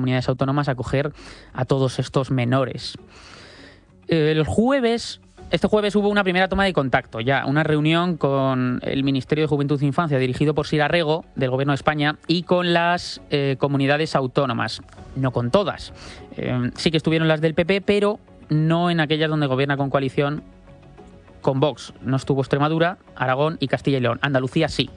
comunidades autónomas a acoger a todos estos menores. Este jueves hubo una primera toma de contacto, ya una reunión con el Ministerio de Juventud e Infancia dirigido por Sira Rego, del Gobierno de España, y con las comunidades autónomas. No con todas. Sí que estuvieron las del PP, pero no en aquellas donde gobierna con coalición con Vox. No estuvo Extremadura, Aragón y Castilla y León. Andalucía sí.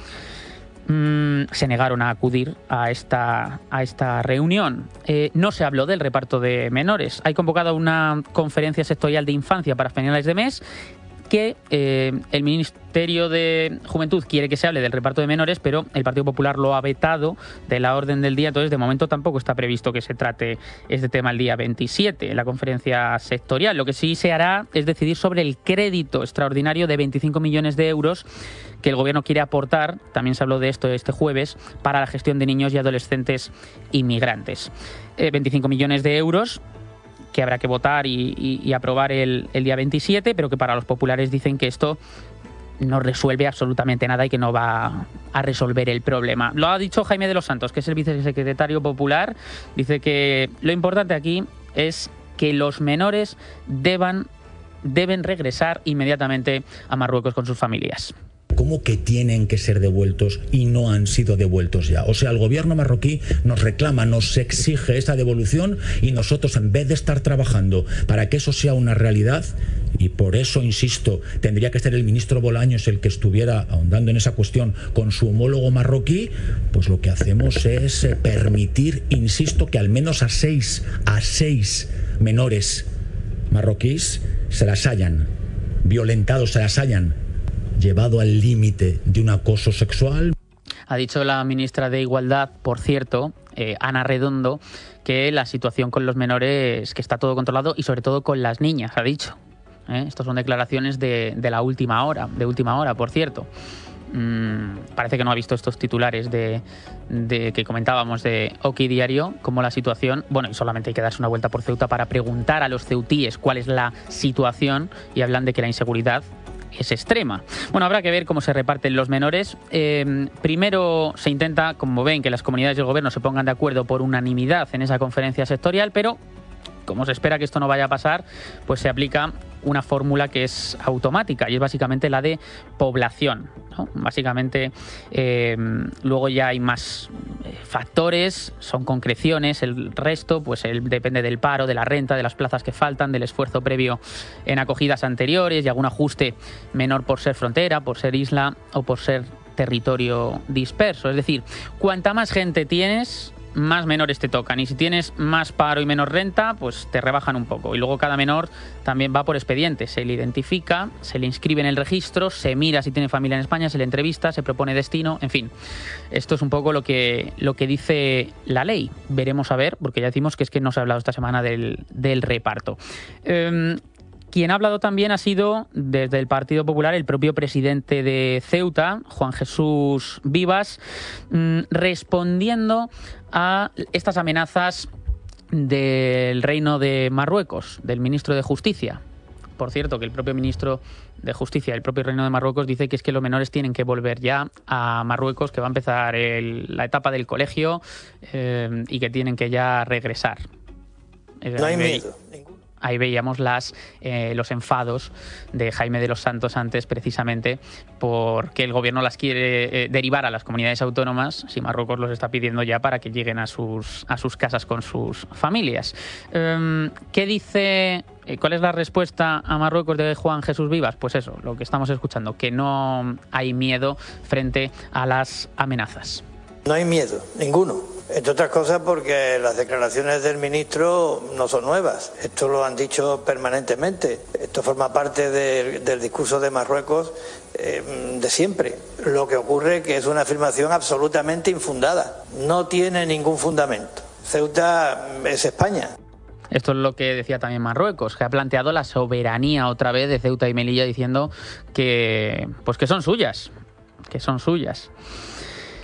Se negaron a acudir a esta reunión. No se habló del reparto de menores. Hay convocada una conferencia sectorial de infancia para finales de mes que el Ministerio de Juventud quiere que se hable del reparto de menores, pero el Partido Popular lo ha vetado de la orden del día. Entonces, de momento tampoco está previsto que se trate este tema el día 27 en la conferencia sectorial. Lo que sí se hará es decidir sobre el crédito extraordinario de 25 millones de euros que el Gobierno quiere aportar, también se habló de esto este jueves, para la gestión de niños y adolescentes inmigrantes. 25 millones de euros que habrá que votar y aprobar el día 27, pero que para los populares dicen que esto no resuelve absolutamente nada y que no va a resolver el problema. Lo ha dicho Jaime de los Santos, que es el vicesecretario popular. Dice que lo importante aquí es que los menores deben regresar inmediatamente a Marruecos con sus familias. ¿Cómo que tienen que ser devueltos y no han sido devueltos ya? O sea, el gobierno marroquí nos reclama, nos exige esa devolución y nosotros, en vez de estar trabajando para que eso sea una realidad, y por eso, insisto, tendría que ser el ministro Bolaños el que estuviera ahondando en esa cuestión con su homólogo marroquí, pues lo que hacemos es permitir, insisto, que al menos a seis menores marroquíes se las hayan violentado, se las hayan llevado al límite de un acoso sexual. Ha dicho la ministra de Igualdad, por cierto, Ana Redondo, que la situación con los menores, que está todo controlado, y sobre todo con las niñas, ha dicho. Estas son declaraciones de la última hora, por cierto. Parece que no ha visto estos titulares de que comentábamos de Oki Diario, como la situación, bueno, y solamente hay que darse una vuelta por Ceuta para preguntar a los ceutíes cuál es la situación, y hablan de que la inseguridad es extrema. Bueno, habrá que ver cómo se reparten los menores. Primero se intenta, como ven, que las comunidades y el gobierno se pongan de acuerdo por unanimidad en esa conferencia sectorial, pero como se espera que esto no vaya a pasar, pues se aplica una fórmula que es automática y es básicamente la de población, ¿no? Básicamente luego ya hay más factores, son concreciones, el resto pues depende del paro, de la renta, de las plazas que faltan, del esfuerzo previo en acogidas anteriores y algún ajuste menor por ser frontera, por ser isla o por ser territorio disperso. Es decir, cuanta más gente tienes, más menores te tocan, y si tienes más paro y menos renta, pues te rebajan un poco. Y luego cada menor también va por expediente, se le identifica, se le inscribe en el registro, se mira si tiene familia en España, se le entrevista, se propone destino, en fin. Esto es un poco lo que dice la ley. Veremos a ver, porque ya decimos que es que no se ha hablado esta semana del reparto. Quien ha hablado también ha sido, desde el Partido Popular, el propio presidente de Ceuta, Juan Jesús Vivas, respondiendo a estas amenazas del Reino de Marruecos, del ministro de Justicia. Por cierto, que el propio ministro de Justicia, el propio Reino de Marruecos, dice que es que los menores tienen que volver ya a Marruecos, que va a empezar la etapa del colegio y que tienen que ya regresar. No hay miedo. Ahí veíamos los enfados de Jaime de los Santos antes, precisamente porque el gobierno las quiere derivar a las comunidades autónomas, si Marruecos los está pidiendo ya para que lleguen a sus casas con sus familias. ¿Qué dice? ¿Cuál es la respuesta a Marruecos de Juan Jesús Vivas? Pues eso, lo que estamos escuchando, que no hay miedo frente a las amenazas. No hay miedo, ninguno. Entre otras cosas porque las declaraciones del ministro no son nuevas. Esto lo han dicho permanentemente. Esto forma parte del discurso de Marruecos de siempre. Lo que ocurre es que es una afirmación absolutamente infundada. No tiene ningún fundamento. Ceuta es España. Esto es lo que decía también Marruecos, que ha planteado la soberanía otra vez de Ceuta y Melilla, diciendo que son suyas.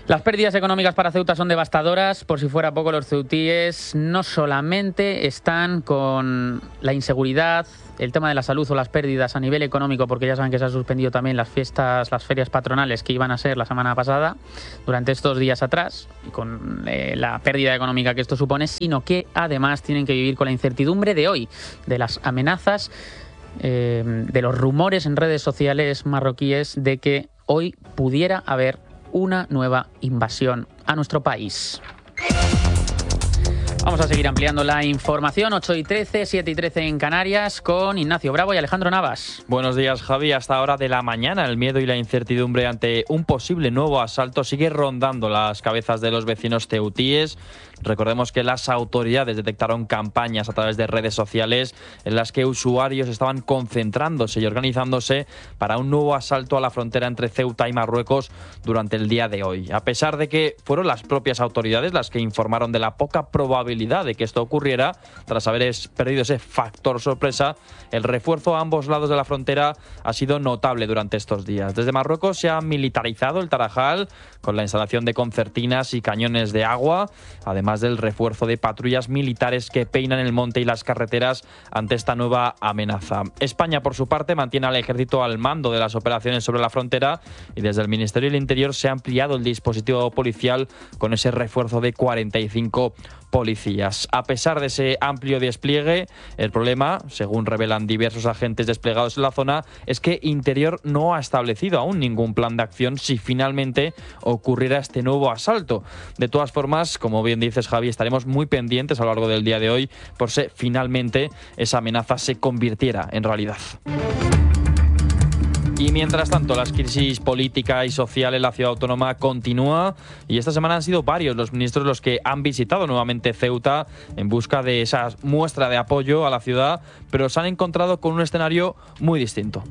Las pérdidas económicas para Ceuta son devastadoras. Por si fuera poco, los ceutíes no solamente están con la inseguridad, el tema de la salud o las pérdidas a nivel económico, porque ya saben que se han suspendido también las ferias patronales que iban a ser la semana pasada, durante estos días atrás, y con la pérdida económica que esto supone, sino que además tienen que vivir con la incertidumbre de hoy, de las amenazas, de los rumores en redes sociales marroquíes de que hoy pudiera haber una nueva invasión a nuestro país. Vamos a seguir ampliando la información. 8:13, 7:13 en Canarias, con Ignacio Bravo y Alejandro Navas. Buenos días, Javi. Hasta ahora de la mañana, el miedo y la incertidumbre ante un posible nuevo asalto sigue rondando las cabezas de los vecinos ceutíes. Recordemos que las autoridades detectaron campañas a través de redes sociales en las que usuarios estaban concentrándose y organizándose para un nuevo asalto a la frontera entre Ceuta y Marruecos durante el día de hoy. A pesar de que fueron las propias autoridades las que informaron de la poca probabilidad de que esto ocurriera, tras haber perdido ese factor sorpresa, el refuerzo a ambos lados de la frontera ha sido notable durante estos días. Desde Marruecos se ha militarizado el Tarajal con la instalación de concertinas y cañones de agua, además del refuerzo de patrullas militares que peinan el monte y las carreteras ante esta nueva amenaza. España, por su parte, mantiene al ejército al mando de las operaciones sobre la frontera y desde el Ministerio del Interior se ha ampliado el dispositivo policial con ese refuerzo de 45 policías. A pesar de ese amplio despliegue, el problema, según revelan diversos agentes desplegados en la zona, es que Interior no ha establecido aún ningún plan de acción si finalmente ocurriera este nuevo asalto. De todas formas, como bien dices, Javi, estaremos muy pendientes a lo largo del día de hoy por si finalmente esa amenaza se convirtiera en realidad. Y mientras tanto, la crisis política y social en la ciudad autónoma continúa y esta semana han sido varios los ministros los que han visitado nuevamente Ceuta en busca de esa muestra de apoyo a la ciudad, pero se han encontrado con un escenario muy distinto.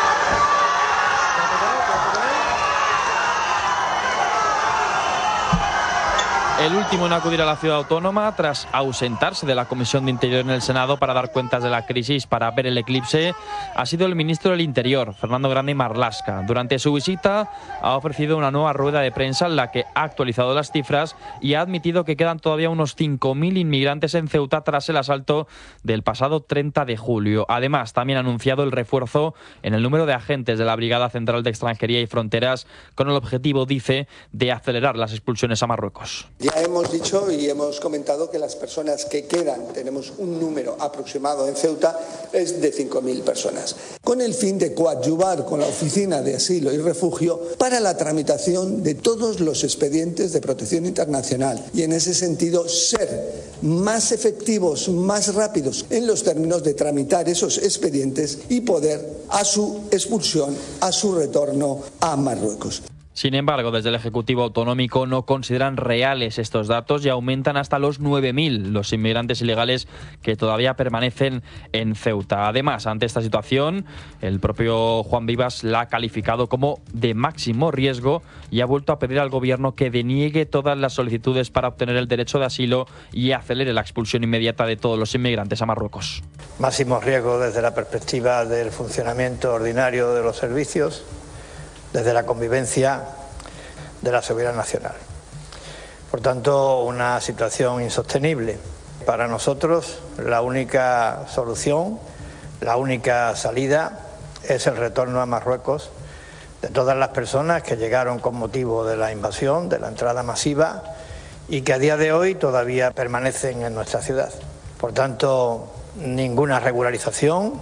El último en acudir a la ciudad autónoma tras ausentarse de la Comisión de Interior en el Senado para dar cuentas de la crisis, para ver el eclipse, ha sido el ministro del Interior, Fernando Grande Marlaska. Durante su visita ha ofrecido una nueva rueda de prensa en la que ha actualizado las cifras y ha admitido que quedan todavía unos 5.000 inmigrantes en Ceuta tras el asalto del pasado 30 de julio. Además, también ha anunciado el refuerzo en el número de agentes de la Brigada Central de Extranjería y Fronteras con el objetivo, dice, de acelerar las expulsiones a Marruecos. Ya hemos dicho y hemos comentado que las personas que quedan, tenemos un número aproximado en Ceuta, es de 5.000 personas, con el fin de coadyuvar con la Oficina de Asilo y Refugio para la tramitación de todos los expedientes de protección internacional y en ese sentido ser más efectivos, más rápidos en los términos de tramitar esos expedientes y poder a su expulsión, a su retorno a Marruecos. Sin embargo, desde el Ejecutivo Autonómico no consideran reales estos datos y aumentan hasta los 9.000 los inmigrantes ilegales que todavía permanecen en Ceuta. Además, ante esta situación, el propio Juan Vivas la ha calificado como de máximo riesgo y ha vuelto a pedir al Gobierno que deniegue todas las solicitudes para obtener el derecho de asilo y acelere la expulsión inmediata de todos los inmigrantes a Marruecos. Máximo riesgo desde la perspectiva del funcionamiento ordinario de los servicios, desde la convivencia de la seguridad nacional. Por tanto, una situación insostenible. Para nosotros, la única solución, la única salida es el retorno a Marruecos de todas las personas que llegaron con motivo de la invasión, de la entrada masiva y que a día de hoy todavía permanecen en nuestra ciudad. Por tanto, ninguna regularización,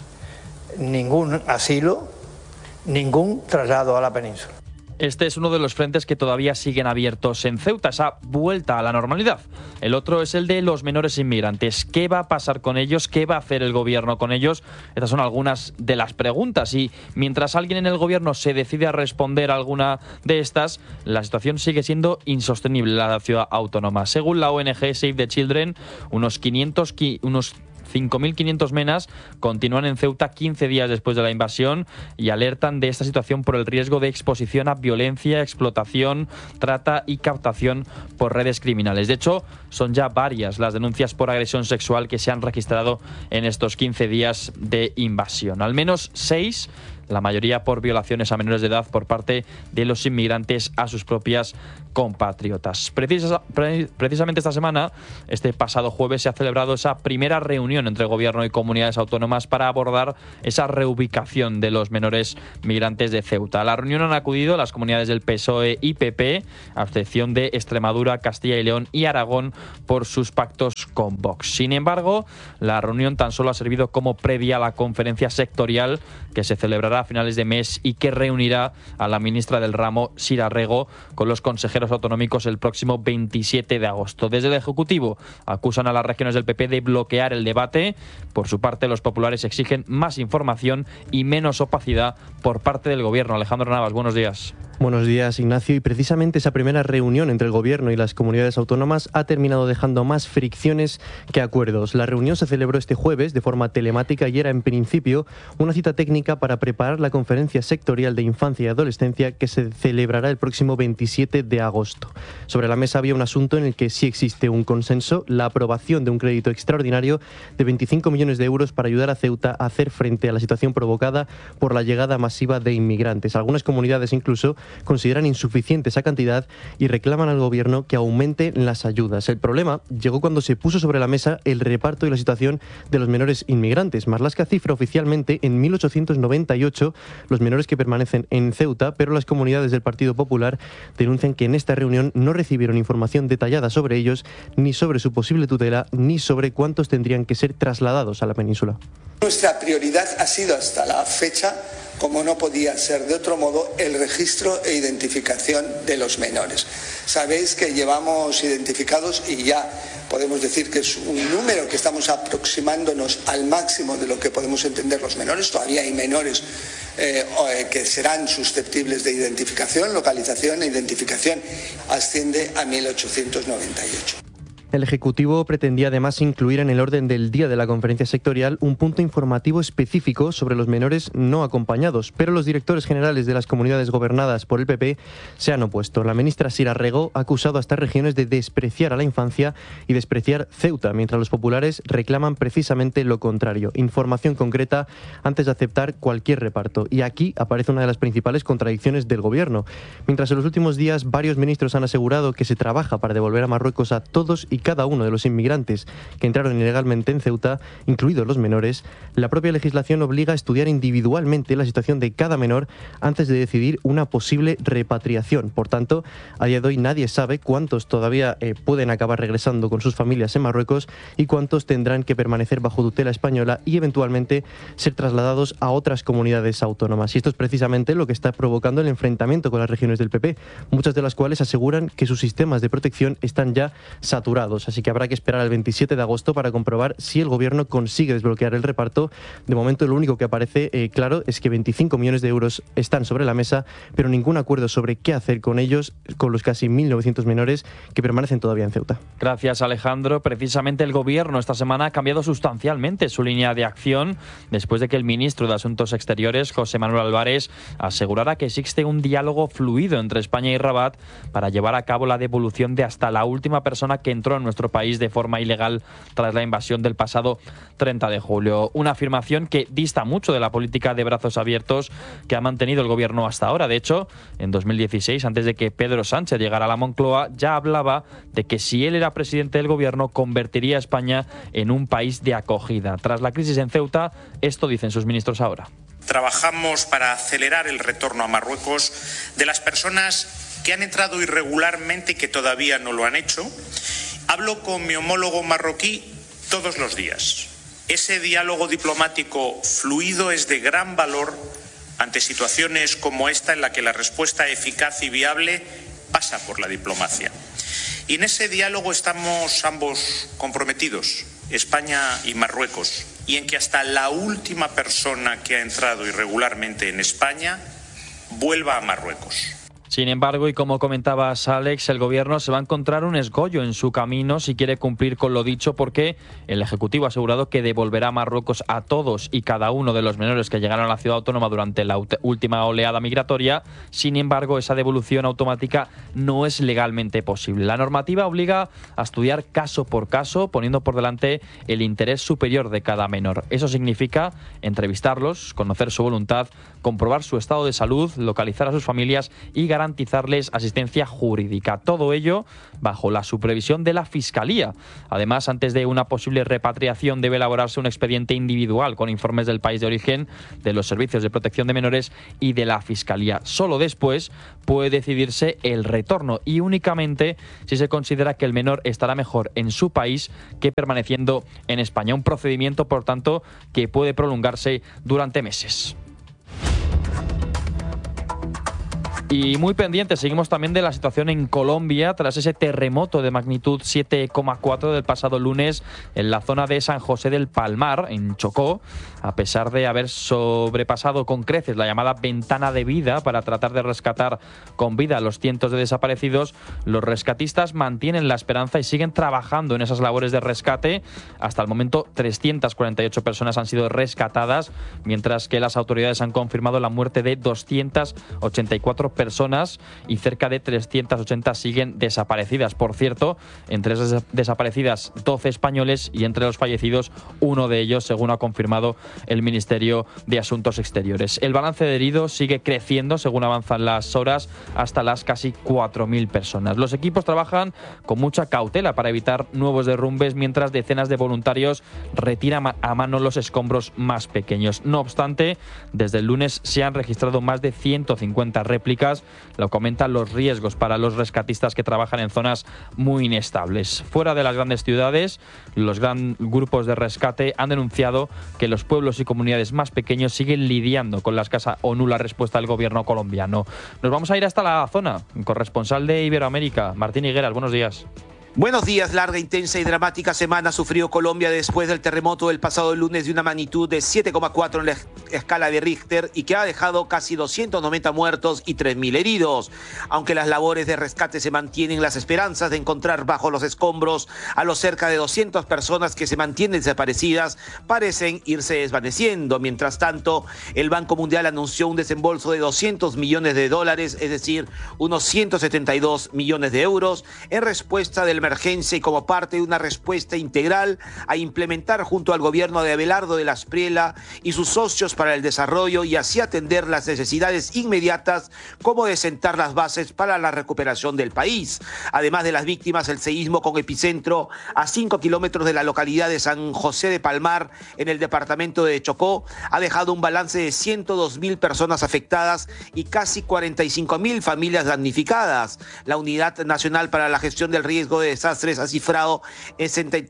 ningún asilo, ningún traslado a la península. Este es uno de los frentes que todavía siguen abiertos en Ceuta, esa vuelta a la normalidad. El otro es el de los menores inmigrantes. ¿Qué va a pasar con ellos? ¿Qué va a hacer el Gobierno con ellos? Estas son algunas de las preguntas y mientras alguien en el Gobierno se decide a responder a alguna de estas, la situación sigue siendo insostenible en la ciudad autónoma. Según la ONG Save the Children, unos 5.500 menas continúan en Ceuta 15 días después de la invasión y alertan de esta situación por el riesgo de exposición a violencia, explotación, trata y captación por redes criminales. De hecho, son ya varias las denuncias por agresión sexual que se han registrado en estos 15 días de invasión. Al menos 6 la mayoría por violaciones a menores de edad por parte de los inmigrantes a sus propias compatriotas. Precisamente esta semana, este pasado jueves, se ha celebrado esa primera reunión entre Gobierno y comunidades autónomas para abordar esa reubicación de los menores migrantes de Ceuta. A la reunión han acudido las comunidades del PSOE y PP, a excepción de Extremadura, Castilla y León y Aragón por sus pactos con Vox. Sin embargo, la reunión tan solo ha servido como previa a la conferencia sectorial que se celebrará a finales de mes y que reunirá a la ministra del ramo, Sira Rego, con los consejeros autonómicos el próximo 27 de agosto. Desde el Ejecutivo acusan a las regiones del PP de bloquear el debate. Por su parte, los populares exigen más información y menos opacidad por parte del Gobierno. Alejandro Navas, buenos días. Buenos días, Ignacio. Y precisamente esa primera reunión entre el Gobierno y las comunidades autónomas ha terminado dejando más fricciones que acuerdos. La reunión se celebró este jueves de forma telemática y era, en principio, una cita técnica para preparar la conferencia sectorial de infancia y adolescencia que se celebrará el próximo 27 de agosto. Sobre la mesa había un asunto en el que sí existe un consenso: la aprobación de un crédito extraordinario de 25 millones de euros para ayudar a Ceuta a hacer frente a la situación provocada por la llegada masiva de inmigrantes. Algunas comunidades incluso consideran insuficiente esa cantidad y reclaman al Gobierno que aumente las ayudas. El problema llegó cuando se puso sobre la mesa el reparto y la situación de los menores inmigrantes. Marlaska cifra oficialmente en 1.898 los menores que permanecen en Ceuta, pero las comunidades del Partido Popular denuncian que en esta reunión no recibieron información detallada sobre ellos, ni sobre su posible tutela, ni sobre cuántos tendrían que ser trasladados a la península. Nuestra prioridad ha sido hasta la fecha, como no podía ser de otro modo, el registro e identificación de los menores. Sabéis que llevamos identificados, y ya podemos decir que es un número que estamos aproximándonos al máximo de lo que podemos entender los menores. Todavía hay menores que serán susceptibles de identificación, localización e identificación. Asciende a 1.898. El Ejecutivo pretendía además incluir en el orden del día de la conferencia sectorial un punto informativo específico sobre los menores no acompañados, pero los directores generales de las comunidades gobernadas por el PP se han opuesto. La ministra Sira Rego ha acusado a estas regiones de despreciar a la infancia y despreciar Ceuta, mientras los populares reclaman precisamente lo contrario: información concreta antes de aceptar cualquier reparto. Y aquí aparece una de las principales contradicciones del Gobierno. Mientras en los últimos días varios ministros han asegurado que se trabaja para devolver a Marruecos a todos y cada uno de los inmigrantes que entraron ilegalmente en Ceuta, incluidos los menores, la propia legislación obliga a estudiar individualmente la situación de cada menor antes de decidir una posible repatriación. Por tanto, a día de hoy nadie sabe cuántos todavía pueden acabar regresando con sus familias en Marruecos y cuántos tendrán que permanecer bajo tutela española y eventualmente ser trasladados a otras comunidades autónomas. Y esto es precisamente lo que está provocando el enfrentamiento con las regiones del PP, muchas de las cuales aseguran que sus sistemas de protección están ya saturados. Así que habrá que esperar al 27 de agosto para comprobar si el Gobierno consigue desbloquear el reparto. De momento, lo único que aparece claro es que 25 millones de euros están sobre la mesa, pero ningún acuerdo sobre qué hacer con ellos, con los casi 1.900 menores que permanecen todavía en Ceuta. Gracias, Alejandro. Precisamente el Gobierno esta semana ha cambiado sustancialmente su línea de acción después de que el ministro de Asuntos Exteriores, José Manuel Álvarez, asegurara que existe un diálogo fluido entre España y Rabat para llevar a cabo la devolución de hasta la última persona que entró en nuestro país de forma ilegal tras la invasión del pasado 30 de julio. Una afirmación que dista mucho de la política de brazos abiertos que ha mantenido el Gobierno hasta ahora. De hecho, en 2016, antes de que Pedro Sánchez llegara a la Moncloa, ya hablaba de que si él era presidente del Gobierno, convertiría a España en un país de acogida. Tras la crisis en Ceuta, esto dicen sus ministros ahora. Trabajamos para acelerar el retorno a Marruecos de las personas que han entrado irregularmente y que todavía no lo han hecho. Hablo con mi homólogo marroquí todos los días. Ese diálogo diplomático fluido es de gran valor ante situaciones como esta, en la que la respuesta eficaz y viable pasa por la diplomacia. Y en ese diálogo estamos ambos comprometidos, España y Marruecos, y en que hasta la última persona que ha entrado irregularmente en España vuelva a Marruecos. Sin embargo, y como comentabas, Alex, el gobierno se va a encontrar un escollo en su camino si quiere cumplir con lo dicho, porque el Ejecutivo ha asegurado que devolverá a Marruecos a todos y cada uno de los menores que llegaron a la ciudad autónoma durante la última oleada migratoria. Sin embargo, esa devolución automática no es legalmente posible. La normativa obliga a estudiar caso por caso, poniendo por delante el interés superior de cada menor. Eso significa entrevistarlos, conocer su voluntad, comprobar su estado de salud, localizar a sus familias y garantizarles asistencia jurídica. Todo ello bajo la supervisión de la Fiscalía. Además, antes de una posible repatriación debe elaborarse un expediente individual con informes del país de origen, de los servicios de protección de menores y de la Fiscalía. Solo después puede decidirse el retorno, y únicamente si se considera que el menor estará mejor en su país que permaneciendo en España. Un procedimiento, por tanto, que puede prolongarse durante meses. Y muy pendientes seguimos también de la situación en Colombia tras ese terremoto de magnitud 7,4 del pasado lunes en la zona de San José del Palmar, en Chocó. A pesar de haber sobrepasado con creces la llamada ventana de vida para tratar de rescatar con vida a los cientos de desaparecidos, los rescatistas mantienen la esperanza y siguen trabajando en esas labores de rescate. Hasta el momento, 348 personas han sido rescatadas, mientras que las autoridades han confirmado la muerte de 284 personas y cerca de 380 siguen desaparecidas. Por cierto, entre esas desaparecidas, 12 españoles, y entre los fallecidos, uno de ellos, según ha confirmado el Ministerio de Asuntos Exteriores. El balance de heridos sigue creciendo según avanzan las horas, hasta las casi 4.000 personas. Los equipos trabajan con mucha cautela para evitar nuevos derrumbes, mientras decenas de voluntarios retiran a mano los escombros más pequeños. No obstante, desde el lunes se han registrado más de 150 réplicas, lo que aumenta los riesgos para los rescatistas que trabajan en zonas muy inestables. Fuera de las grandes ciudades, los grandes grupos de rescate han denunciado que los pueblos y comunidades más pequeños siguen lidiando con la escasa o nula respuesta del gobierno colombiano. Nos vamos a ir hasta la zona. Corresponsal de Iberoamérica, Martín Higueras, buenos días. Buenos días. Larga, intensa y dramática semana sufrió Colombia después del terremoto del pasado lunes de una magnitud de 7,4 en la escala de Richter y que ha dejado casi 290 muertos y 3.000 heridos. Aunque las labores de rescate se mantienen, las esperanzas de encontrar bajo los escombros a los cerca de 200 personas que se mantienen desaparecidas parecen irse desvaneciendo. Mientras tanto, el Banco Mundial anunció un desembolso de $200 millones, es decir, unos 172 millones de euros, en respuesta del emergencia y como parte de una respuesta integral a implementar junto al gobierno de Abelardo de la Espriella y sus socios para el desarrollo, y así atender las necesidades inmediatas como de sentar las bases para la recuperación del país. Además de las víctimas, el seísmo con epicentro a 5 kilómetros de la localidad de San José de Palmar, en el departamento de Chocó, ha dejado un balance de 102.000 personas afectadas y casi 45.000 familias damnificadas. La Unidad Nacional para la Gestión del Riesgo de Desastres ha cifrado en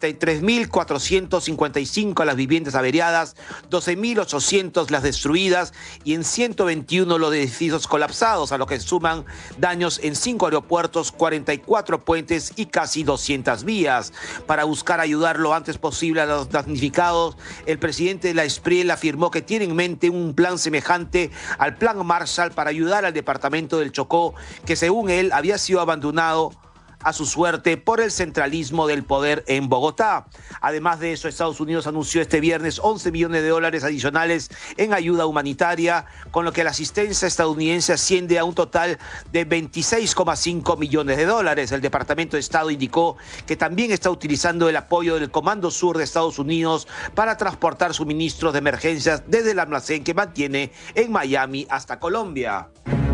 73.455 las viviendas averiadas, 12.800 las destruidas y en 121 los edificios colapsados, a lo que suman daños en 5 aeropuertos, 44 puentes y casi 200 vías. Para buscar ayudar lo antes posible a los damnificados, el presidente de la Espriella afirmó que tiene en mente un plan semejante al Plan Marshall para ayudar al departamento del Chocó, que según él había sido abandonado a su suerte por el centralismo del poder en Bogotá. Además de eso, Estados Unidos anunció este viernes $11 millones adicionales en ayuda humanitaria, con lo que la asistencia estadounidense asciende a un total de $26,5 millones. El Departamento de Estado indicó que también está utilizando el apoyo del Comando Sur de Estados Unidos para transportar suministros de emergencias desde el almacén que mantiene en Miami hasta Colombia.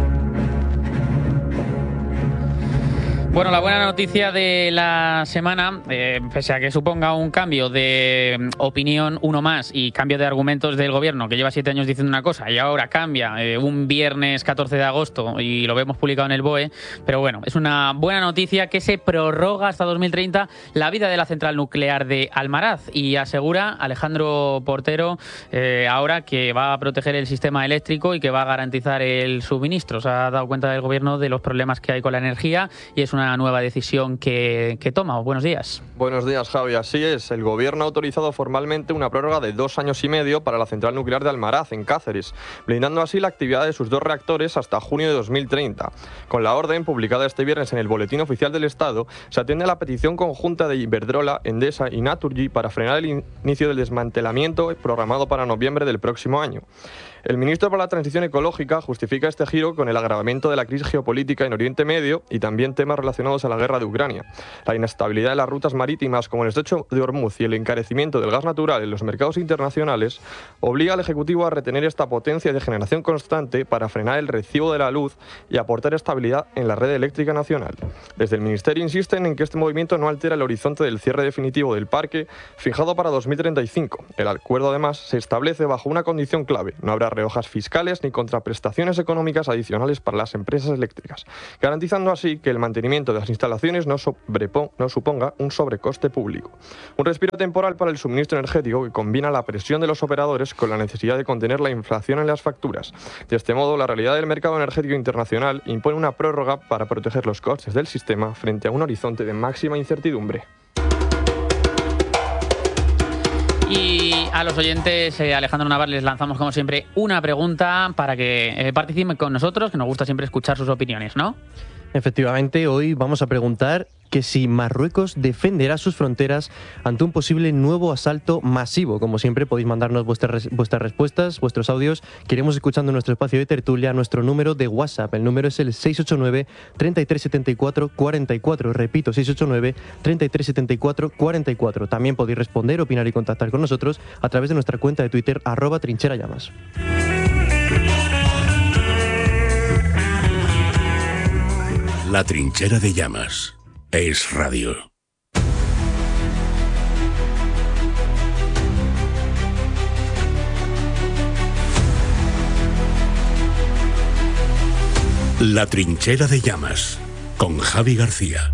Bueno, la buena noticia de la semana, pese a que suponga un cambio de opinión uno más y cambio de argumentos del gobierno, que lleva 7 años diciendo una cosa y ahora cambia un viernes 14 de agosto y lo vemos publicado en el BOE, pero bueno, es una buena noticia que se prorroga hasta 2030 la vida de la central nuclear de Almaraz, y asegura Alejandro Portero ahora que va a proteger el sistema eléctrico y que va a garantizar el suministro. Se ha dado cuenta del gobierno de los problemas que hay con la energía y es una una nueva decisión que toma. Buenos días. Buenos días, Javi. Así es. El Gobierno ha autorizado formalmente una prórroga de 2 años y medio para la central nuclear de Almaraz, en Cáceres, blindando así la actividad de sus 2 reactores hasta junio de 2030. Con la orden, publicada este viernes en el Boletín Oficial del Estado, se atiende a la petición conjunta de Iberdrola, Endesa y Naturgy para frenar el inicio del desmantelamiento programado para noviembre del próximo año. El ministro para la Transición Ecológica justifica este giro con el agravamiento de la crisis geopolítica en Oriente Medio y también temas relacionados a la guerra de Ucrania. La inestabilidad de las rutas marítimas como el estrecho de Ormuz y el encarecimiento del gas natural en los mercados internacionales obliga al Ejecutivo a retener esta potencia de generación constante para frenar el recibo de la luz y aportar estabilidad en la red eléctrica nacional. Desde el Ministerio insisten en que este movimiento no altera el horizonte del cierre definitivo del parque fijado para 2035. El acuerdo además se establece bajo una condición clave: no habrá rebajas fiscales ni contraprestaciones económicas adicionales para las empresas eléctricas, garantizando así que el mantenimiento de las instalaciones no suponga un sobrecoste público. Un respiro temporal para el suministro energético que combina la presión de los operadores con la necesidad de contener la inflación en las facturas. De este modo, la realidad del mercado energético internacional impone una prórroga para proteger los costes del sistema frente a un horizonte de máxima incertidumbre. Y a los oyentes, Alejandro Navarro, les lanzamos como siempre una pregunta para que participen con nosotros, que nos gusta siempre escuchar sus opiniones, ¿no? Efectivamente, hoy vamos a preguntar que si Marruecos defenderá sus fronteras ante un posible nuevo asalto masivo. Como siempre, podéis mandarnos vuestras respuestas, vuestros audios, que iremos escuchando en nuestro espacio de tertulia, nuestro número de WhatsApp. El número es el 689 3374 44. Repito, 689 3374 44. También podéis responder, opinar y contactar con nosotros a través de nuestra cuenta de Twitter, @trincherallamas. La Trinchera de Llamas es radio. La Trinchera de Llamas con Javi García.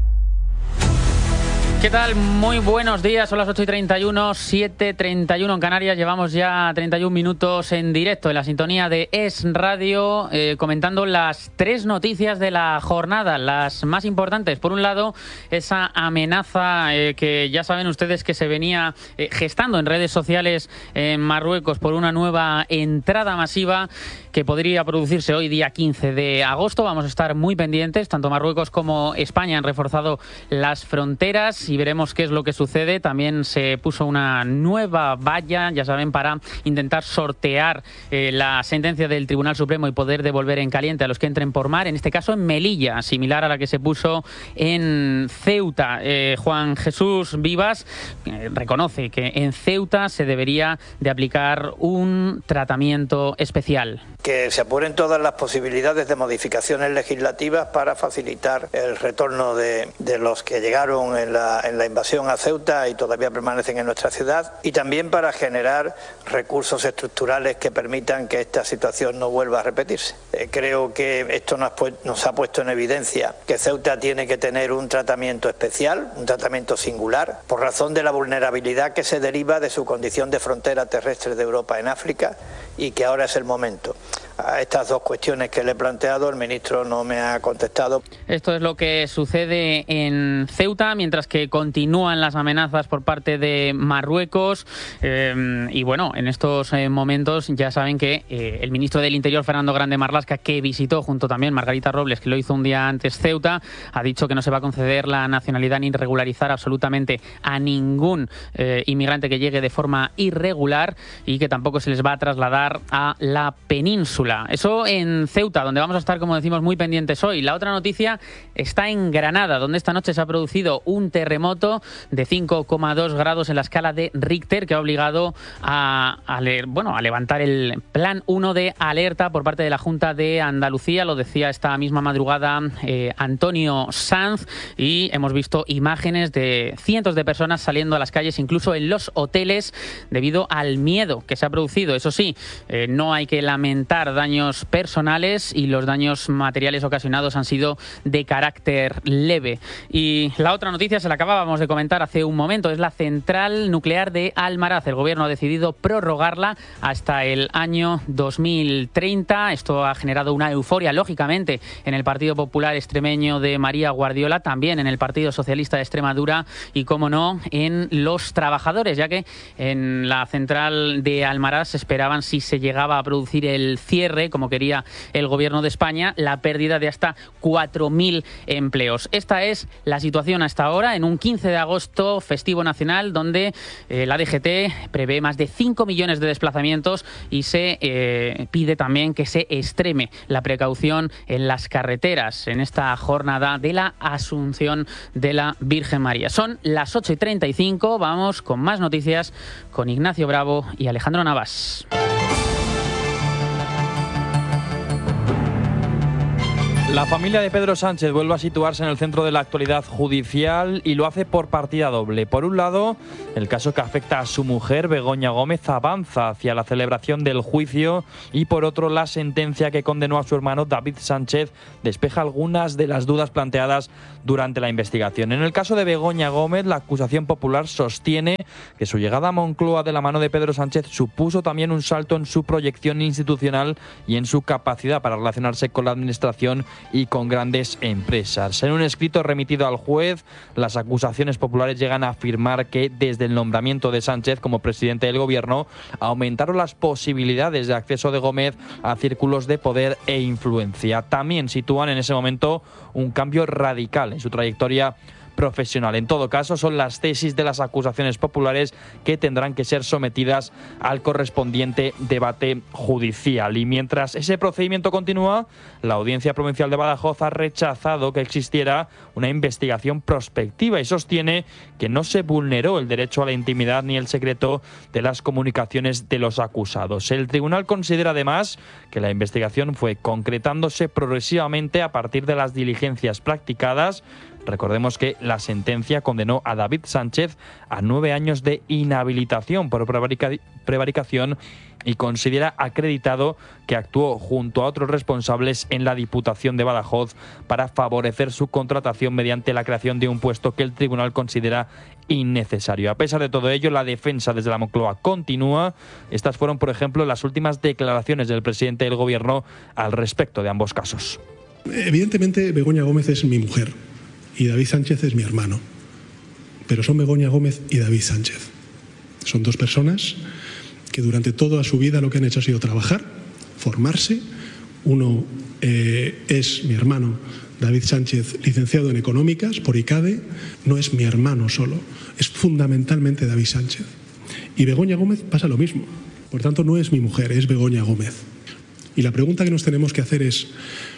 ¿Qué tal? Muy buenos días, son las 8:31, 7:31 en Canarias. Llevamos ya 31 minutos en directo en la sintonía de Es Radio, comentando las 3 noticias de la jornada, las más importantes. Por un lado, esa amenaza que ya saben ustedes que se venía gestando en redes sociales en Marruecos por una nueva entrada masiva que podría producirse hoy, día 15 de agosto. Vamos a estar muy pendientes. Tanto Marruecos como España han reforzado las fronteras y veremos qué es lo que sucede. También se puso una nueva valla, ya saben, para intentar sortear la sentencia del Tribunal Supremo y poder devolver en caliente a los que entren por mar, en este caso en Melilla, similar a la que se puso en Ceuta. Juan Jesús Vivas reconoce que en Ceuta se debería de aplicar un tratamiento especial. Que se apuren todas las posibilidades de modificaciones legislativas para facilitar el retorno de los que llegaron en la invasión a Ceuta y todavía permanecen en nuestra ciudad, y también para generar recursos estructurales que permitan que esta situación no vuelva a repetirse. Creo que esto nos ha puesto en evidencia que Ceuta tiene que tener un tratamiento especial, un tratamiento singular, por razón de la vulnerabilidad que se deriva de su condición de frontera terrestre de Europa en África, y que ahora es el momento. A estas 2 cuestiones que le he planteado, el ministro no me ha contestado. Esto es lo que sucede en Ceuta, mientras que continúan las amenazas por parte de Marruecos. Y bueno, en estos momentos ya saben que el ministro del Interior, Fernando Grande Marlaska, que visitó junto también Margarita Robles, que lo hizo un día antes Ceuta, ha dicho que no se va a conceder la nacionalidad ni regularizar absolutamente a ningún inmigrante que llegue de forma irregular, y que tampoco se les va a trasladar a la península. Eso en Ceuta, donde vamos a estar, como decimos, muy pendientes hoy. La otra noticia está en Granada, donde esta noche se ha producido un terremoto de 5,2 grados en la escala de Richter, que ha obligado a levantar el plan 1 de alerta por parte de la Junta de Andalucía. Lo decía esta misma madrugada Antonio Sanz, y hemos visto imágenes de cientos de personas saliendo a las calles, incluso en los hoteles, debido al miedo que se ha producido. Eso sí, no hay que lamentar daños personales y los daños materiales ocasionados han sido de carácter leve. Y la otra noticia se la acabábamos de comentar hace un momento, es la central nuclear de Almaraz. El gobierno ha decidido prorrogarla hasta el año 2030. Esto ha generado una euforia, lógicamente, en el Partido Popular extremeño de María Guardiola, también en el Partido Socialista de Extremadura y, como no, en los trabajadores, ya que en la central de Almaraz se esperaban, si se llegaba a producir el cierre, como quería el gobierno de España, la pérdida de hasta 4.000 empleos. Esta es la situación hasta ahora, en un 15 de agosto, festivo nacional, donde la DGT prevé más de 5 millones de desplazamientos y se pide también que se extreme la precaución en las carreteras en esta jornada de la Asunción de la Virgen María. Son las 8:35, vamos con más noticias con Ignacio Bravo y Alejandro Navas. La familia de Pedro Sánchez vuelve a situarse en el centro de la actualidad judicial y lo hace por partida doble. Por un lado, el caso que afecta a su mujer, Begoña Gómez, avanza hacia la celebración del juicio y por otro, la sentencia que condenó a su hermano David Sánchez despeja algunas de las dudas planteadas durante la investigación. En el caso de Begoña Gómez, la acusación popular sostiene que su llegada a Moncloa de la mano de Pedro Sánchez supuso también un salto en su proyección institucional y en su capacidad para relacionarse con la administración y con grandes empresas. En un escrito remitido al juez, las acusaciones populares llegan a afirmar que desde el nombramiento de Sánchez como presidente del gobierno aumentaron las posibilidades de acceso de Gómez a círculos de poder e influencia. También sitúan en ese momento un cambio radical en su trayectoria profesional. En todo caso, son las tesis de las acusaciones populares que tendrán que ser sometidas al correspondiente debate judicial. Y mientras ese procedimiento continúa, la Audiencia Provincial de Badajoz ha rechazado que existiera una investigación prospectiva y sostiene que no se vulneró el derecho a la intimidad ni el secreto de las comunicaciones de los acusados. El tribunal considera además que la investigación fue concretándose progresivamente a partir de las diligencias practicadas. Recordemos que la sentencia condenó a David Sánchez a 9 años de inhabilitación por prevaricación y considera acreditado que actuó junto a otros responsables en la Diputación de Badajoz para favorecer su contratación mediante la creación de un puesto que el tribunal considera innecesario. A pesar de todo ello, la defensa desde la Moncloa continúa. Estas fueron, por ejemplo, las últimas declaraciones del presidente del Gobierno al respecto de ambos casos. Evidentemente, Begoña Gómez es mi mujer y David Sánchez es mi hermano, pero son Begoña Gómez y David Sánchez. Son dos personas que durante toda su vida lo que han hecho ha sido trabajar, formarse. Uno es mi hermano David Sánchez, licenciado en Económicas por ICADE. No es mi hermano solo, es fundamentalmente David Sánchez. Y Begoña Gómez pasa lo mismo. Por tanto, no es mi mujer, es Begoña Gómez. Y la pregunta que nos tenemos que hacer es: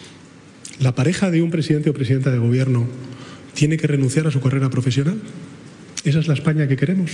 ¿la pareja de un presidente o presidenta de gobierno tiene que renunciar a su carrera profesional? ¿Esa es la España que queremos?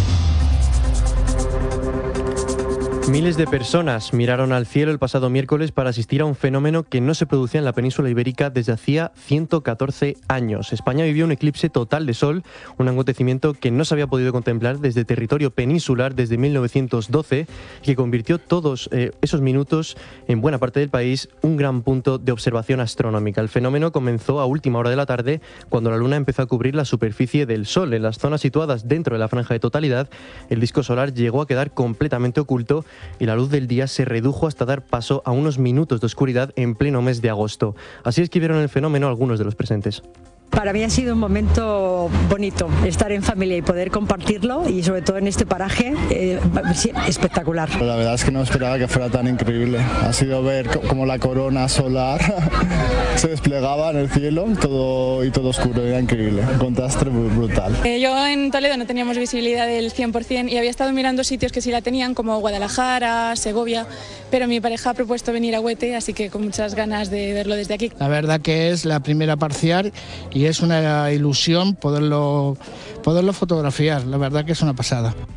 Miles de personas miraron al cielo el pasado miércoles para asistir a un fenómeno que no se producía en la península ibérica desde hacía 114 años. España vivió un eclipse total de sol, un acontecimiento que no se había podido contemplar desde territorio peninsular desde 1912 y que convirtió todos esos minutos en buena parte del país un gran punto de observación astronómica. El fenómeno comenzó a última hora de la tarde, cuando la luna empezó a cubrir la superficie del sol. En las zonas situadas dentro de la franja de totalidad, el disco solar llegó a quedar completamente oculto y la luz del día se redujo hasta dar paso a unos minutos de oscuridad en pleno mes de agosto. Así escribieron el fenómeno algunos de los presentes. Para mí ha sido un momento bonito estar en familia y poder compartirlo, y sobre todo en este paraje, espectacular. La verdad es que no esperaba que fuera tan increíble. Ha sido ver cómo la corona solar se desplegaba en el cielo, todo oscuro, era increíble, un contraste brutal. Yo en Toledo no teníamos visibilidad del 100% y había estado mirando sitios que sí la tenían, como Guadalajara, Segovia, pero mi pareja ha propuesto venir a Huete, así que con muchas ganas de verlo desde aquí. La verdad que es la primera parcial y es una ilusión poderlo fotografiar, la verdad que es una pasada.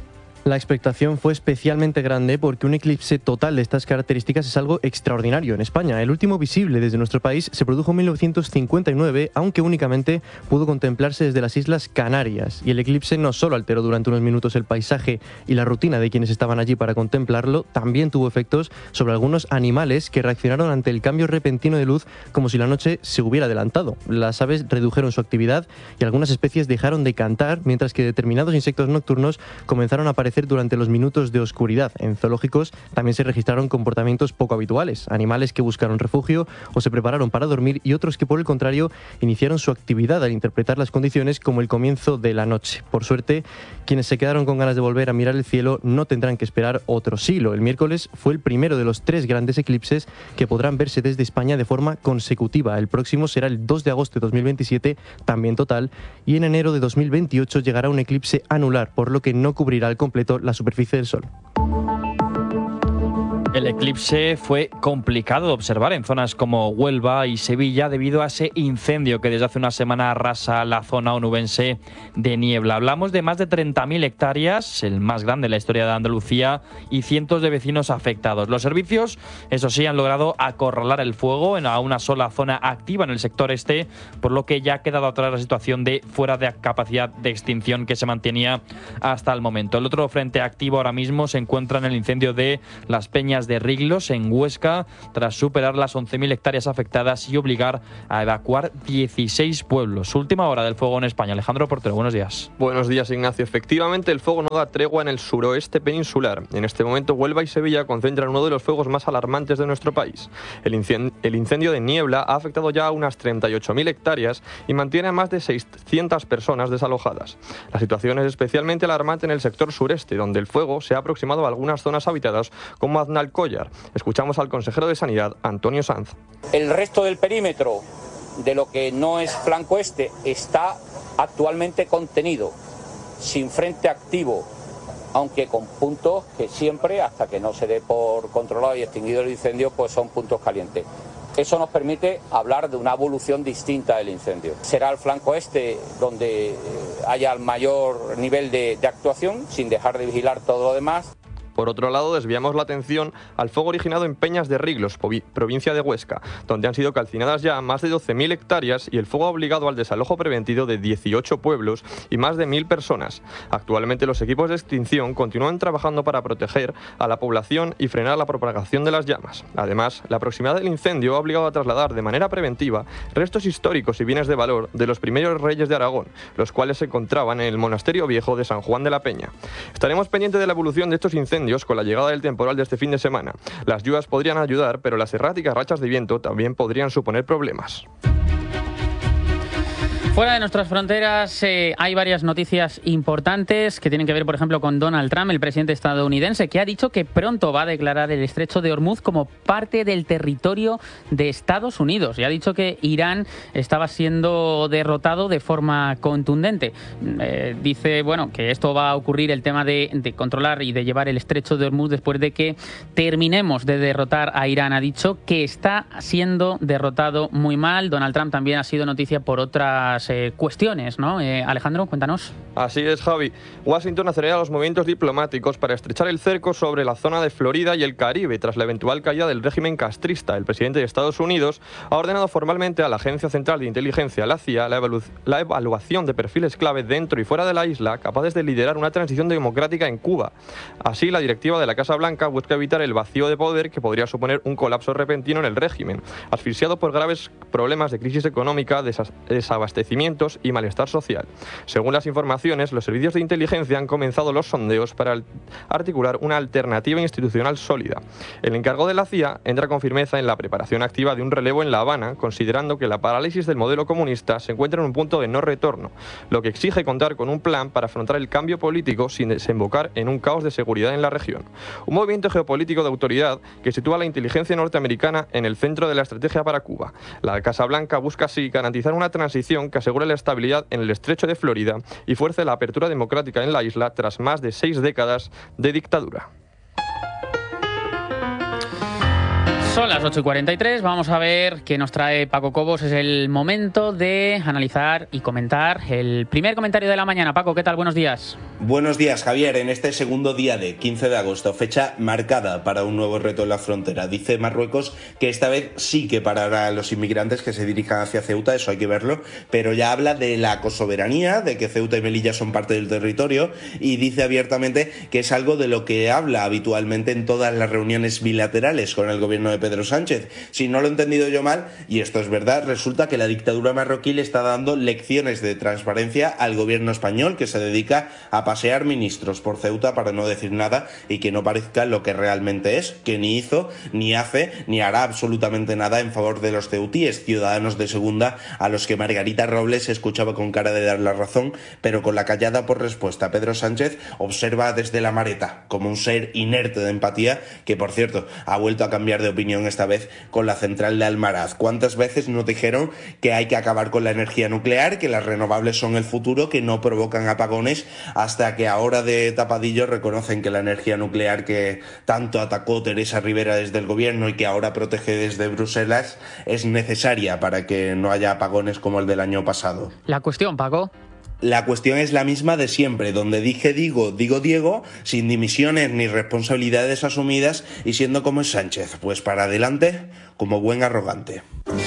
La expectación fue especialmente grande porque un eclipse total de estas características es algo extraordinario en España. El último visible desde nuestro país se produjo en 1959, aunque únicamente pudo contemplarse desde las Islas Canarias. Y el eclipse no solo alteró durante unos minutos el paisaje y la rutina de quienes estaban allí para contemplarlo, también tuvo efectos sobre algunos animales que reaccionaron ante el cambio repentino de luz como si la noche se hubiera adelantado. Las aves redujeron su actividad y algunas especies dejaron de cantar, mientras que determinados insectos nocturnos comenzaron a aparecer durante los minutos de oscuridad. En zoológicos también se registraron comportamientos poco habituales, animales que buscaron refugio o se prepararon para dormir y otros que por el contrario iniciaron su actividad al interpretar las condiciones como el comienzo de la noche. Por suerte, quienes se quedaron con ganas de volver a mirar el cielo no tendrán que esperar otro siglo. El miércoles fue el primero de los 3 grandes eclipses que podrán verse desde España de forma consecutiva. El próximo será el 2 de agosto de 2027, también total, y en enero de 2028 llegará un eclipse anular, por lo que no cubrirá al completo la superficie del Sol. El eclipse fue complicado de observar en zonas como Huelva y Sevilla debido a ese incendio que desde hace una semana arrasa la zona onubense de Niebla. Hablamos de más de 30.000 hectáreas, el más grande en la historia de Andalucía, y cientos de vecinos afectados. Los servicios, eso sí, han logrado acorralar el fuego a una sola zona activa en el sector este, por lo que ya ha quedado atrás la situación de fuera de capacidad de extinción que se mantenía hasta el momento. El otro frente activo ahora mismo se encuentra en el incendio de Las Peñas de Riglos, en Huesca, tras superar las 11.000 hectáreas afectadas y obligar a evacuar 16 pueblos. Última hora del fuego en España. Alejandro Portero, buenos días. Buenos días, Ignacio. Efectivamente, el fuego no da tregua en el suroeste peninsular. En este momento, Huelva y Sevilla concentran uno de los fuegos más alarmantes de nuestro país. El incendio de Niebla ha afectado ya a unas 38.000 hectáreas y mantiene a más de 600 personas desalojadas. La situación es especialmente alarmante en el sector sureste, donde el fuego se ha aproximado a algunas zonas habitadas como Aznalcóllar. Escuchamos al consejero de Sanidad, Antonio Sanz. El resto del perímetro de lo que no es flanco este está actualmente contenido, sin frente activo, aunque con puntos que siempre, hasta que no se dé por controlado y extinguido el incendio, pues son puntos calientes. Eso nos permite hablar de una evolución distinta del incendio. Será el flanco este donde haya el mayor nivel de actuación, sin dejar de vigilar todo lo demás. Por otro lado, desviamos la atención al fuego originado en Peñas de Riglos, provincia de Huesca, donde han sido calcinadas ya más de 12.000 hectáreas y el fuego ha obligado al desalojo preventivo de 18 pueblos y más de 1.000 personas. Actualmente los equipos de extinción continúan trabajando para proteger a la población y frenar la propagación de las llamas. Además, la proximidad del incendio ha obligado a trasladar de manera preventiva restos históricos y bienes de valor de los primeros reyes de Aragón, los cuales se encontraban en el monasterio viejo de San Juan de la Peña. Estaremos pendientes de la evolución de estos incendios con la llegada del temporal de este fin de semana. Las lluvias podrían ayudar, pero las erráticas rachas de viento también podrían suponer problemas. Fuera de nuestras fronteras hay varias noticias importantes que tienen que ver, por ejemplo, con Donald Trump, el presidente estadounidense, que ha dicho que pronto va a declarar el estrecho de Hormuz como parte del territorio de Estados Unidos. Y ha dicho que Irán estaba siendo derrotado de forma contundente. Dice, bueno, que esto va a ocurrir, el tema de controlar y de llevar el estrecho de Hormuz, después de que terminemos de derrotar a Irán. Ha dicho que está siendo derrotado muy mal. Donald Trump también ha sido noticia por otras cuestiones, ¿no? Alejandro, cuéntanos. Así es, Javi. Washington acelera los movimientos diplomáticos para estrechar el cerco sobre la zona de Florida y el Caribe tras la eventual caída del régimen castrista. El presidente de Estados Unidos ha ordenado formalmente a la Agencia Central de Inteligencia, la CIA, la evaluación de perfiles clave dentro y fuera de la isla capaces de liderar una transición democrática en Cuba. Así, la directiva de la Casa Blanca busca evitar el vacío de poder que podría suponer un colapso repentino en el régimen, asfixiado por graves problemas de crisis económica, desabastecimiento y malestar social. Según las informaciones, los servicios de inteligencia han comenzado los sondeos para articular una alternativa institucional sólida. El encargo de la CIA entra con firmeza en la preparación activa de un relevo en La Habana, considerando que la parálisis del modelo comunista se encuentra en un punto de no retorno, lo que exige contar con un plan para afrontar el cambio político sin desembocar en un caos de seguridad en la región. Un movimiento geopolítico de autoridad que sitúa a la inteligencia norteamericana en el centro de la estrategia para Cuba. La Casa Blanca busca así garantizar una transición que asegure la estabilidad en el estrecho de Florida y fuerce la apertura democrática en la isla tras más de 6 décadas de dictadura. Son las 8:43, vamos a ver qué nos trae Paco Cobos. Es el momento de analizar y comentar el primer comentario de la mañana. Paco, ¿qué tal? Buenos días. Buenos días, Javier. En este segundo día de 15 de agosto, fecha marcada para un nuevo reto en la frontera. Dice Marruecos que esta vez sí que parará a los inmigrantes que se dirijan hacia Ceuta, eso hay que verlo, pero ya habla de la cosoberanía, de que Ceuta y Melilla son parte del territorio, y dice abiertamente que es algo de lo que habla habitualmente en todas las reuniones bilaterales con el gobierno de Pedro Sánchez. Si no lo he entendido yo mal, y esto es verdad, resulta que la dictadura marroquí le está dando lecciones de transparencia al gobierno español, que se dedica a pasear ministros por Ceuta para no decir nada y que no parezca lo que realmente es, que ni hizo, ni hace, ni hará absolutamente nada en favor de los ceutíes, ciudadanos de segunda a los que Margarita Robles escuchaba con cara de dar la razón, pero con la callada por respuesta. Pedro Sánchez observa desde la mareta, como un ser inerte de empatía, que por cierto ha vuelto a cambiar de opinión esta vez con la central de Almaraz. ¿Cuántas veces nos dijeron que hay que acabar con la energía nuclear, que las renovables son el futuro, que no provocan apagones, hasta que ahora de tapadillo reconocen que la energía nuclear que tanto atacó Teresa Rivera desde el gobierno y que ahora protege desde Bruselas es necesaria para que no haya apagones como el del año pasado? La cuestión, Paco. La cuestión es la misma de siempre, donde dije digo Diego, sin dimisiones ni responsabilidades asumidas y siendo como es Sánchez, pues para adelante como buen arrogante.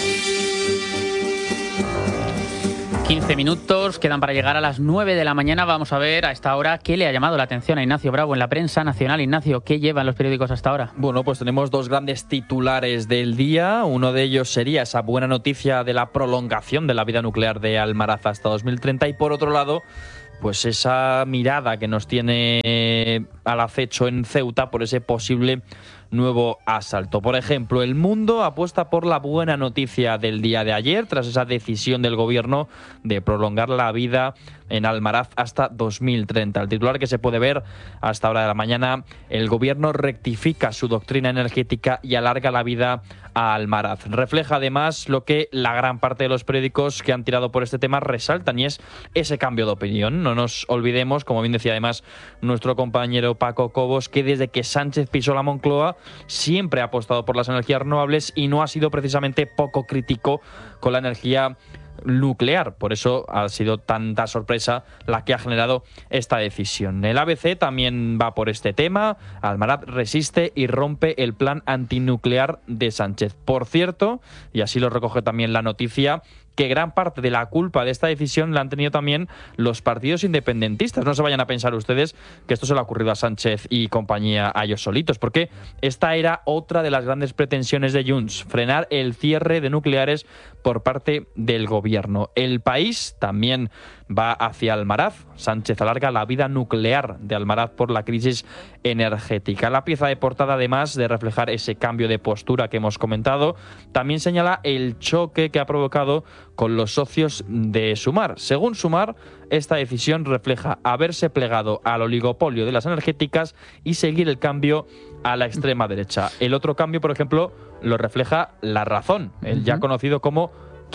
15 minutos quedan para llegar a las 9 de la mañana. Vamos a ver a esta hora qué le ha llamado la atención a Ignacio Bravo en la prensa nacional. Ignacio, ¿qué llevan los periódicos hasta ahora? Bueno, pues tenemos dos grandes titulares del día. Uno de ellos sería esa buena noticia de la prolongación de la vida nuclear de Almaraz hasta 2030 y por otro lado, pues esa mirada que nos tiene al acecho en Ceuta por ese posible nuevo asalto. Por ejemplo, El Mundo apuesta por la buena noticia del día de ayer tras esa decisión del gobierno de prolongar la vida en Almaraz hasta 2030. El titular que se puede ver a esta hora de la mañana: el gobierno rectifica su doctrina energética y alarga la vida a Almaraz. Refleja además lo que la gran parte de los periódicos que han tirado por este tema resaltan, y es ese cambio de opinión. No nos olvidemos, como bien decía además nuestro compañero Paco Cobos, que desde que Sánchez pisó la Moncloa siempre ha apostado por las energías renovables y no ha sido precisamente poco crítico con la energía nuclear. Por eso ha sido tanta sorpresa la que ha generado esta decisión. El ABC también va por este tema. Almaraz resiste y rompe el plan antinuclear de Sánchez. Por cierto, y así lo recoge también la noticia, que gran parte de la culpa de esta decisión la han tenido también los partidos independentistas. No se vayan a pensar ustedes que esto se le ha ocurrido a Sánchez y compañía a ellos solitos, porque esta era otra de las grandes pretensiones de Junts: frenar el cierre de nucleares por parte del gobierno. El País también va hacia Almaraz. Sánchez alarga la vida nuclear de Almaraz por la crisis energética. La pieza de portada, además de reflejar ese cambio de postura que hemos comentado, también señala el choque que ha provocado con los socios de Sumar. Según Sumar, esta decisión refleja haberse plegado al oligopolio de las energéticas y seguir el cambio a la extrema derecha. El otro cambio, por ejemplo, lo refleja La Razón, el ya conocido como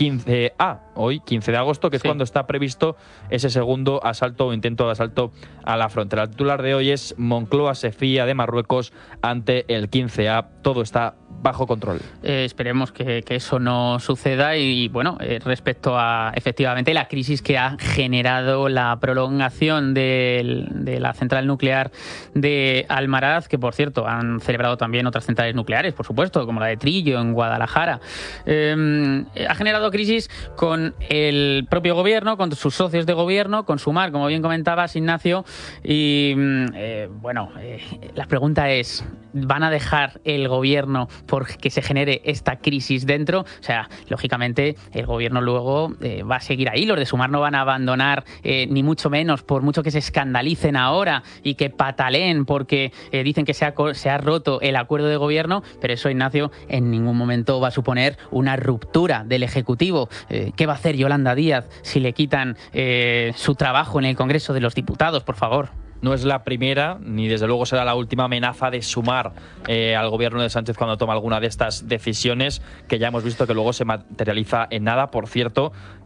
15A, hoy 15 de agosto, que es cuando está previsto ese segundo asalto o intento de asalto a la frontera. El titular de hoy es: Moncloa se fía de Marruecos ante el 15A. Todo está bajo control. Esperemos que eso no suceda y bueno, respecto a efectivamente la crisis que ha generado la prolongación de la central nuclear de Almaraz, que por cierto han celebrado también otras centrales nucleares, por supuesto, como la de Trillo en Guadalajara. Ha generado crisis con el propio gobierno, con sus socios de gobierno, con Sumar, como bien comentabas, Ignacio, y la pregunta es: ¿van a dejar el gobierno por que se genere esta crisis dentro? O sea, lógicamente el gobierno luego va a seguir ahí. Los de Sumar no van a abandonar, ni mucho menos, por mucho que se escandalicen ahora y que pataleen porque dicen que se ha roto el acuerdo de gobierno, pero eso, Ignacio, en ningún momento va a suponer una ruptura del Ejecutivo. ¿Qué va a hacer Yolanda Díaz si le quitan su trabajo en el Congreso de los Diputados, por favor? No es la primera, ni desde luego será la última amenaza de Sumar al gobierno de Sánchez cuando toma alguna de estas decisiones, que ya hemos visto que luego se materializa en nada. Por cierto,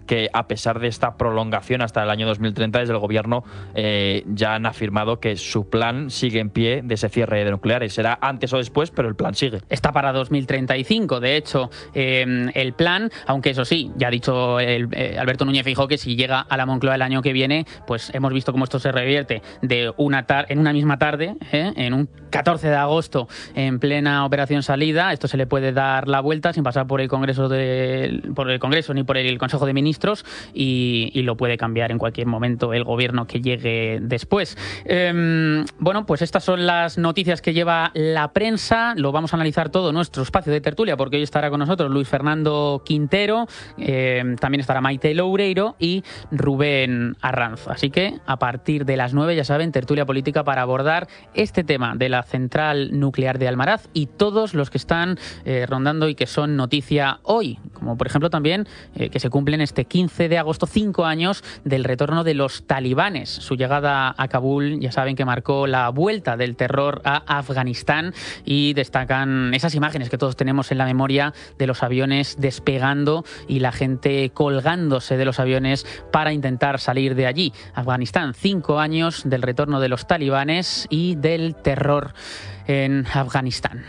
que a pesar de esta prolongación hasta el año 2030, desde el gobierno ya han afirmado que su plan sigue en pie de ese cierre de nucleares. Será antes o después, pero el plan sigue. Está para 2035, de hecho, el plan, aunque eso sí, ya ha dicho Alberto Núñez Feijóo que si llega a la Moncloa el año que viene, pues hemos visto cómo esto se revierte en una misma tarde, en un 14 de agosto, en plena operación salida. Esto se le puede dar la vuelta sin pasar por el Congreso ni por el Consejo de Ministros y lo puede cambiar en cualquier momento el gobierno que llegue después. Bueno, pues estas son las noticias que lleva la prensa. Lo vamos a analizar todo en nuestro espacio de tertulia, porque hoy estará con nosotros Luis Fernando Quintero, también estará Maite Loureiro y Rubén Arranz. Así que a partir de las 9, ya saben, tertulia política para abordar este tema de la central nuclear de Almaraz y todos los que están rondando y que son noticia hoy, como por ejemplo también que se cumplen este 15 de agosto 5 años del retorno de los talibanes. Su llegada a Kabul, ya saben que marcó la vuelta del terror a Afganistán, y destacan esas imágenes que todos tenemos en la memoria de los aviones despegando y la gente colgándose de los aviones para intentar salir de allí. Afganistán, 5 años del retorno de los talibanes y del terror en Afganistán.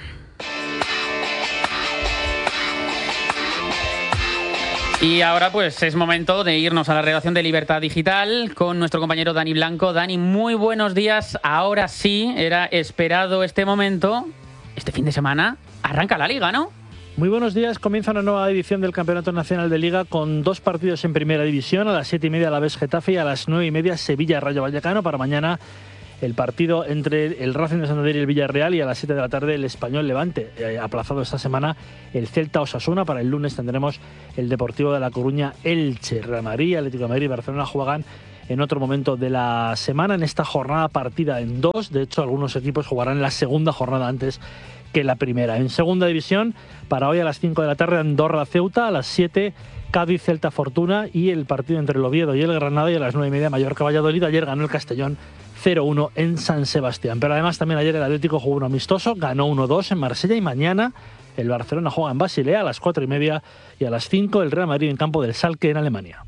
Y ahora pues es momento de irnos a la redacción de Libertad Digital con nuestro compañero Dani Blanco. Dani, muy buenos días. Ahora sí, era esperado este momento. Este fin de semana arranca la Liga, ¿no? Muy buenos días. Comienza una nueva edición del Campeonato Nacional de Liga con 2 partidos en Primera División. A las 7:30 Alavés Getafe y a las 9:30 Sevilla Rayo Vallecano. Para mañana el partido entre el Racing de Santander y el Villarreal, y a las 7 de la tarde el Español Levante. Aplazado esta semana el Celta Osasuna. Para el lunes tendremos el Deportivo de La Coruña Elche. Real Madrid, Atlético de Madrid y Barcelona juegan en otro momento de la semana, en esta jornada partida en 2. De hecho, algunos equipos jugarán la segunda jornada antes que la primera. En Segunda División, para hoy a las 5 de la tarde Andorra Ceuta, a las 7 Cádiz Celta Fortuna y el partido entre el Oviedo y el Granada, y a las 9:30 Mallorca Valladolid. Ayer ganó el Castellón 0-1 en San Sebastián. Pero además también ayer el Atlético jugó un amistoso, ganó 1-2 en Marsella, y mañana el Barcelona juega en Basilea a las 4:30, y a las 5 el Real Madrid en campo del Schalke en Alemania.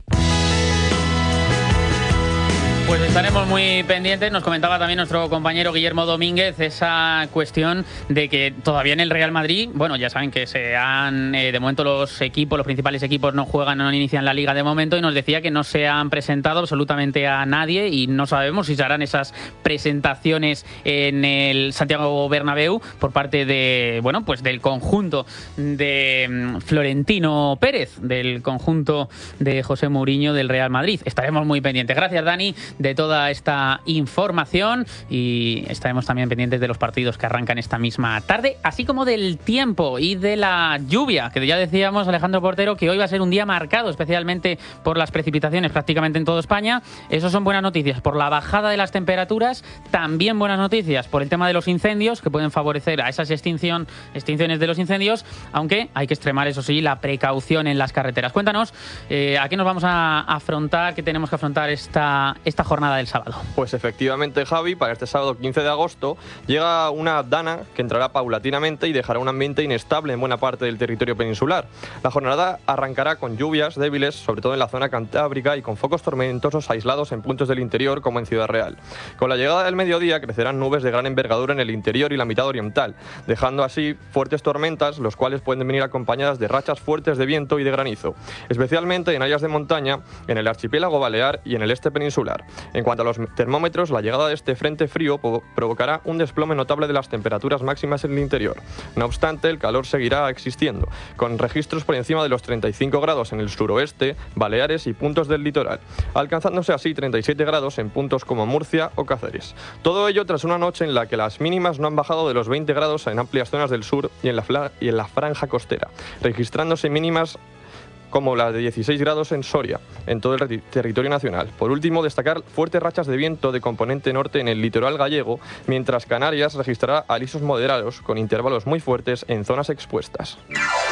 Pues estaremos muy pendientes. Nos comentaba también nuestro compañero Guillermo Domínguez esa cuestión de que todavía en el Real Madrid, bueno, ya saben que de momento los principales equipos no juegan, no inician la Liga de momento, y nos decía que no se han presentado absolutamente a nadie y no sabemos si se harán esas presentaciones en el Santiago Bernabéu por parte de, bueno, pues del conjunto de Florentino Pérez, del conjunto de José Mourinho del Real Madrid. Estaremos muy pendientes. Gracias, Dani, de toda esta información, y estaremos también pendientes de los partidos que arrancan esta misma tarde, así como del tiempo y de la lluvia, que ya decíamos, Alejandro Portero, que hoy va a ser un día marcado especialmente por las precipitaciones prácticamente en toda España. Eso son buenas noticias por la bajada de las temperaturas, también buenas noticias por el tema de los incendios, que pueden favorecer a esas extinciones de los incendios, aunque hay que extremar, eso sí, la precaución en las carreteras. Cuéntanos, ¿a qué nos vamos a afrontar, qué tenemos que afrontar esta jornada del sábado? Pues efectivamente, Javi, para este sábado 15 de agosto llega una dana que entrará paulatinamente y dejará un ambiente inestable en buena parte del territorio peninsular. La jornada arrancará con lluvias débiles, sobre todo en la zona cantábrica, y con focos tormentosos aislados en puntos del interior, como en Ciudad Real. Con la llegada del mediodía crecerán nubes de gran envergadura en el interior y la mitad oriental, dejando así fuertes tormentas, los cuales pueden venir acompañadas de rachas fuertes de viento y de granizo, especialmente en áreas de montaña, en el archipiélago balear y en el este peninsular. En cuanto a los termómetros, la llegada de este frente frío provocará un desplome notable de las temperaturas máximas en el interior. No obstante, el calor seguirá existiendo, con registros por encima de los 35 grados en el suroeste, Baleares y puntos del litoral, alcanzándose así 37 grados en puntos como Murcia o Cáceres. Todo ello tras una noche en la que las mínimas no han bajado de los 20 grados en amplias zonas del sur y en la franja costera, registrándose mínimas como la de 16 grados en Soria, en todo el territorio nacional. Por último, destacar fuertes rachas de viento de componente norte en el litoral gallego, mientras Canarias registrará alisos moderados con intervalos muy fuertes en zonas expuestas.